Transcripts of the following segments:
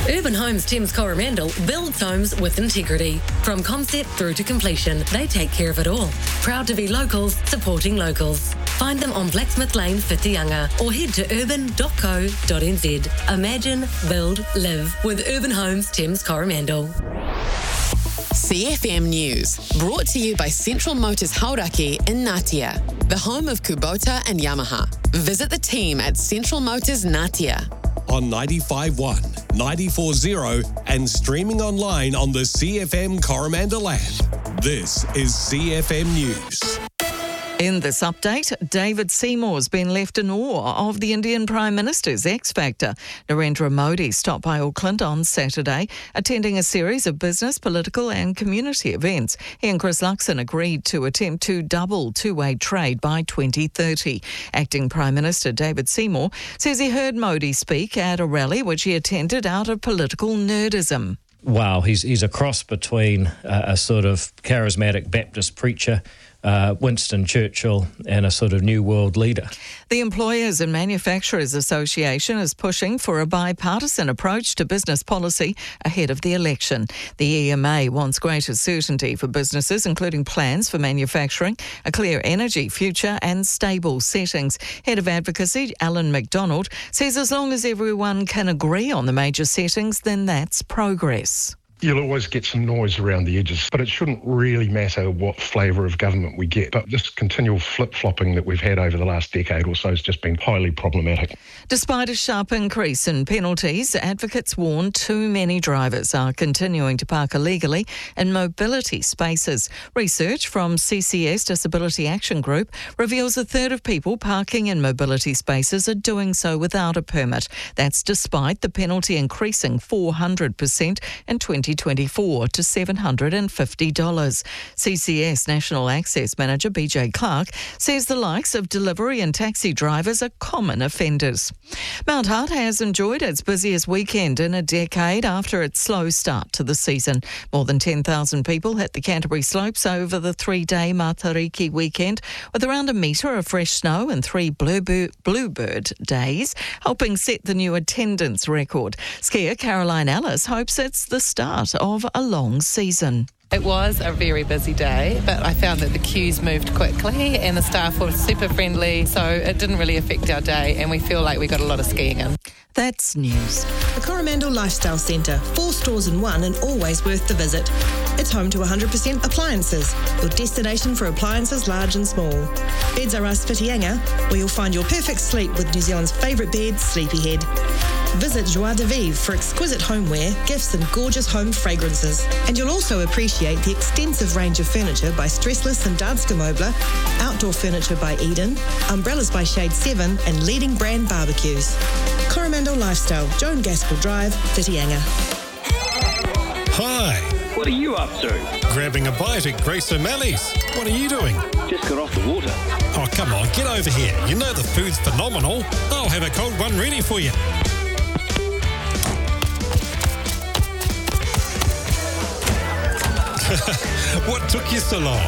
Urban Homes Thames Coromandel builds homes with integrity. From concept through to completion, they take care of it all. Proud to be locals, supporting locals. Find them on Blacksmith Lane, Whitianga, or head to urban.co.nz. Imagine, build, live with Urban Homes Thames Coromandel. CFM News, brought to you by Central Motors Hauraki in Ngatea, the home of Kubota and Yamaha. Visit the team at Central Motors Ngatea. On 95.1, 94.0 and streaming online on the CFM Coromandel app. This is CFM News. In this update, David Seymour's been left in awe of the Indian Prime Minister's X Factor. Narendra Modi stopped by Auckland on Saturday, attending a series of business, political and community events. He and Chris Luxon agreed to attempt to double two-way trade by 2030. Acting Prime Minister David Seymour says he heard Modi speak at a rally which he attended out of political nerdism. Wow, he's a cross between a sort of charismatic Baptist preacher, Winston Churchill, and a sort of New World leader. The Employers and Manufacturers Association is pushing for a bipartisan approach to business policy ahead of the election. The EMA wants greater certainty for businesses, including plans for manufacturing, a clear energy future and stable settings. Head of Advocacy, Alan McDonald, says as long as everyone can agree on the major settings, then that's progress. You'll always get some noise around the edges, but it shouldn't really matter what flavour of government we get. But this continual flip-flopping that we've had over the last decade or so has just been highly problematic. Despite a sharp increase in penalties, advocates warn too many drivers are continuing to park illegally in mobility spaces. Research from CCS Disability Action Group reveals a third of people parking in mobility spaces are doing so without a permit. That's despite the penalty increasing 400% in 2024 to $750. CCS National Access Manager BJ Clark says the likes of delivery and taxi drivers are common offenders. Mount Hutt has enjoyed its busiest weekend in a decade after its slow start to the season. More than 10,000 people hit the Canterbury slopes over the three-day Matariki weekend, with around a metre of fresh snow and 3 bluebird days, helping set the new attendance record. Skier Caroline Ellis hopes it's the start of a long season. It was a very busy day, but I found that the queues moved quickly and the staff were super friendly, so it didn't really affect our day and we feel like we got a lot of skiing in. That's news. The Coromandel Lifestyle Centre, 4 stores in one and always worth the visit. It's home to 100% appliances, your destination for appliances large and small. Beds R Us Whitianga, where you'll find your perfect sleep with New Zealand's favourite bed, Sleepyhead. Visit Joie de Vivre for exquisite homeware, gifts and gorgeous home fragrances. And you'll also appreciate the extensive range of furniture by Stressless and Danske Möbler, outdoor furniture by Eden, umbrellas by Shade 7 and leading brand barbecues. Coromandel Lifestyle, Joan Gaskell Drive, Whitianga. Hi. What are you up to? Grabbing a bite at Grace O'Malley's. What are you doing? Just got off the water. Oh, come on, get over here. You know the food's phenomenal. I'll have a cold one ready for you. What took you so long?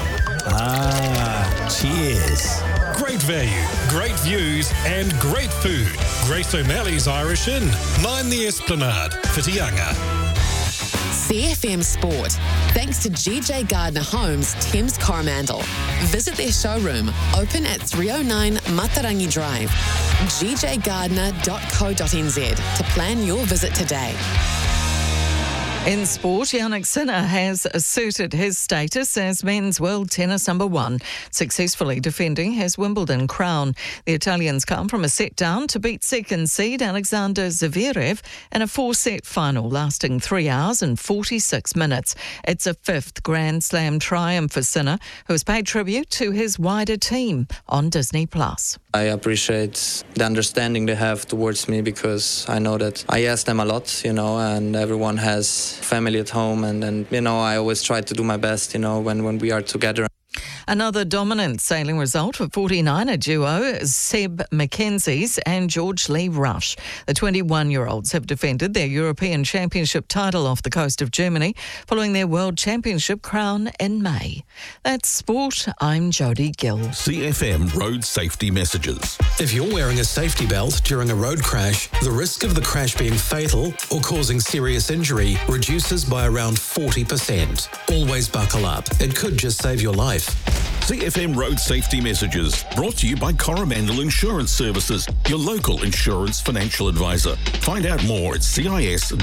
Cheers. Great value, great views and great food. Grace O'Malley's Irish Inn, 9 the Esplanade, Whitianga. CFM Sport, thanks to GJ Gardner Homes, Thames Coromandel. Visit their showroom, open at 309 Matarangi Drive. gjgardner.co.nz to plan your visit today. In sport, Jannik Sinner has asserted his status as men's world tennis number 1, successfully defending his Wimbledon crown. The Italians come from a set down to beat second seed Alexander Zverev in a 4-set final lasting 3 hours and 46 minutes. It's a 5th Grand Slam triumph for Sinner, who has paid tribute to his wider team on Disney+. I appreciate the understanding they have towards me because I know that I ask them a lot, and everyone has family at home and I always try to do my best, when we are together. Another dominant sailing result for 49er duo Seb Mackenzie and George Lee Rush. The 21-year-olds have defended their European Championship title off the coast of Germany following their World Championship crown in May. That's sport. I'm Jodie Gill. CFM Road Safety Messages. If you're wearing a safety belt during a road crash, the risk of the crash being fatal or causing serious injury reduces by around 40%. Always buckle up. It could just save your life. CFM Road Safety Messages, brought to you by Coromandel Insurance Services, your local insurance financial advisor. Find out more at cis.co.nz.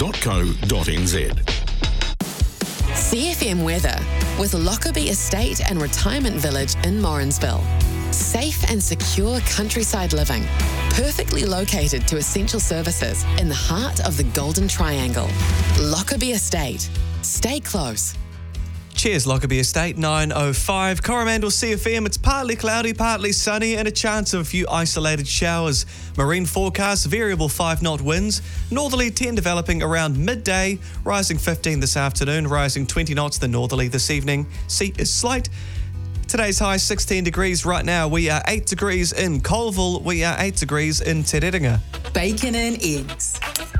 CFM weather with Lockerbie Estate and Retirement Village in Morrinsville. Safe and secure countryside living, perfectly located to essential services in the heart of the Golden Triangle. Lockerbie Estate. Stay close. Cheers, Lockerbie Estate, 9:05. Coromandel CFM, it's partly cloudy, partly sunny, and a chance of a few isolated showers. Marine forecast, variable 5-knot winds. Northerly 10 developing around midday, rising 15 this afternoon, rising 20 knots the northerly this evening. Sea is slight. Today's high 16 degrees right now. We are 8 degrees in Colville. We are 8 degrees in Te Rerenga. Bacon and eggs.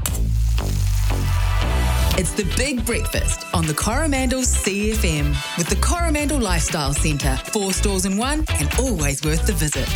It's the big breakfast on the Coromandel CFM with the Coromandel Lifestyle Centre. 4 stores in one and always worth the visit.